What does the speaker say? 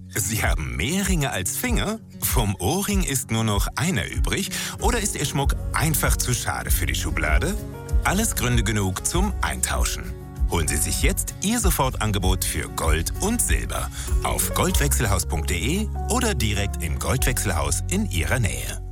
Sie haben mehr Ringe als Finger? Vom Ohrring ist nur noch einer übrig? Oder ist Ihr Schmuck einfach zu schade für die Schublade? Alles Gründe genug zum Eintauschen. Holen Sie sich jetzt Ihr Sofortangebot für Gold und Silber auf goldwechselhaus.de oder direkt im Goldwechselhaus in Ihrer Nähe.